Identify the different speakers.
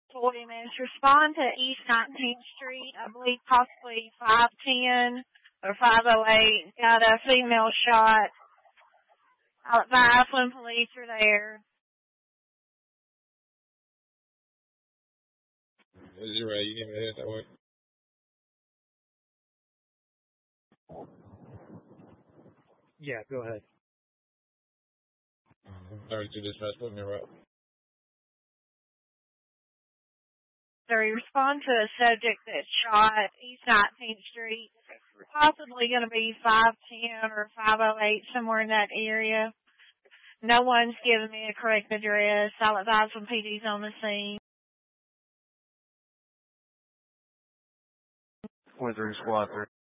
Speaker 1: 40 minutes. Respond to East 19th Street. I believe possibly 510 or 508. Got a female shot. I'll advise when police are there.
Speaker 2: Is you right? You need me to head that way?
Speaker 3: 'Go ahead.
Speaker 2: 32 dispatch, put me right.
Speaker 1: Sorry, respond to a subject that shot East 19th Street. Possibly going to be 510 or 508, somewhere in that area. No one's given me a correct address. I'll advise when PD's on the scene.
Speaker 3: 23 Squad 3.